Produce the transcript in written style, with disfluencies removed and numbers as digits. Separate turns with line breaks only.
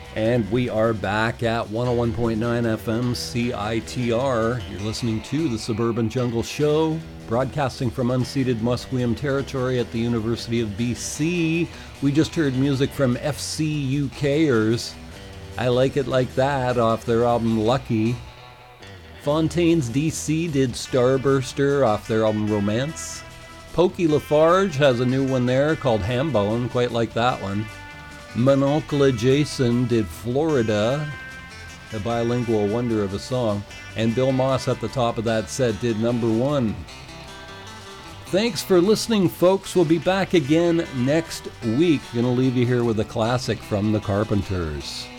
And we are back at 101.9 FM CITR. You're listening to the Suburban Jungle Show, broadcasting from unceded Musqueam territory at the University of BC. We just heard music from FCUKers. I Like It Like That off their album Lucky. Fontaines DC did Starburster off their album Romance. Pokey Lafarge has a new one there called Hambone, quite like that one. Mononcle Jason did Florida, a bilingual wonder of a song. And Bill Moss at the top of that set did Number One. Thanks for listening, folks. We'll be back again next week. Gonna leave you here with a classic from the Carpenters.